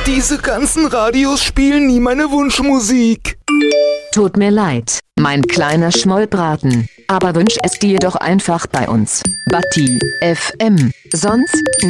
Diese ganzen Radios spielen nie meine Wunschmusik. Tut mir leid, mein kleiner Schmollbraten, aber wünsch es dir doch einfach bei uns. Batti FM, sonst